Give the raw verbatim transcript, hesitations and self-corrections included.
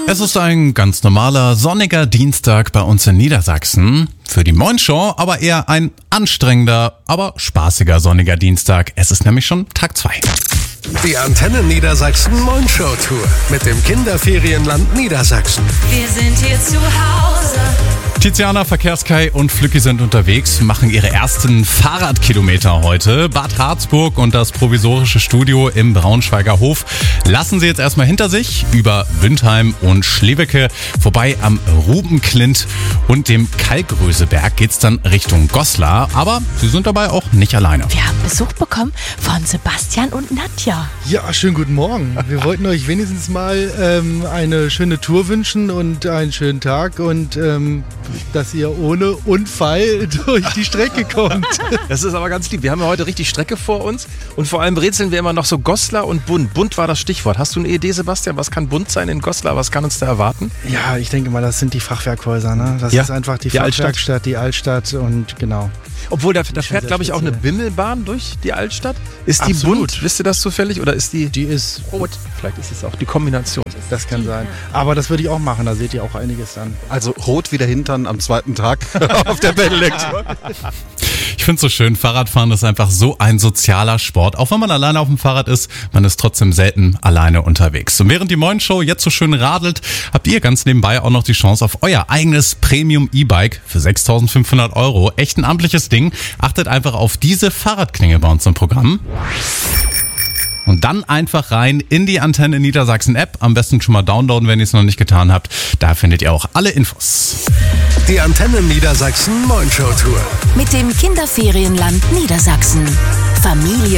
Es ist ein ganz normaler, sonniger Dienstag bei uns in Niedersachsen. Für die Morning-Show aber eher ein anstrengender, aber spaßiger sonniger Dienstag. Es ist nämlich schon Tag zwei. Die Antenne Niedersachsen Morning-Show Tour mit dem Kinderferienland Niedersachsen. Wir sind hier zu Hause. Tiziana, Verkehrskai und Flücki sind unterwegs, machen ihre ersten Fahrradkilometer heute. Bad Harzburg und das provisorische Studio im Braunschweiger Hof lassen sie jetzt erstmal hinter sich. Über Windheim und Schlewecke vorbei am Rubenklint und dem Kalkröseberg geht's dann Richtung Goslar. Aber sie sind dabei auch nicht alleine. Wir haben Besuch bekommen von Sebastian und Nadja. Ja, schönen guten Morgen. Wir wollten euch wenigstens mal ähm, eine schöne Tour wünschen und einen schönen Tag und ähm, dass ihr ohne Unfall durch die Strecke kommt. Das ist aber ganz lieb. Wir haben ja heute richtig Strecke vor uns und vor allem rätseln wir immer noch so Goslar und bunt. Bunt war das Stichwort. Hast du eine Idee, Sebastian? Was kann bunt sein in Goslar? Was kann uns da erwarten? Ja, ich denke mal, das sind die Fachwerkhäuser. Ne? Das Ja, ist einfach die, die Fachwerkstatt, die Altstadt und genau. Obwohl, da, da fährt, sehr glaube ich, auch eine speziell. Bimmelbahn durch die Altstadt. Ist die Absolut. bunt? Wisst ihr das zufällig? Oder ist die Die ist rot? Vielleicht ist es auch die Kombination. Das kann sein. Aber das würde ich auch machen, da seht ihr auch einiges dann. Also rot wie der Hintern am zweiten Tag auf der Pedelec-Tour. Ich finde es so schön, Fahrradfahren ist einfach so ein sozialer Sport. Auch wenn man alleine auf dem Fahrrad ist, man ist trotzdem selten alleine unterwegs. Und während die Morning-Show jetzt so schön radelt, habt ihr ganz nebenbei auch noch die Chance auf euer eigenes Premium-E-Bike für sechstausendfünfhundert Euro. Echt ein amtliches Ding. Achtet einfach auf diese Fahrradklinge bei uns im Programm. Und dann einfach rein in die Antenne Niedersachsen App. Am besten schon mal downloaden, wenn ihr es noch nicht getan habt. Da findet ihr auch alle Infos. Die Antenne Niedersachsen Morning-Show Tour. Mit dem Kinderferienland Niedersachsen. Familie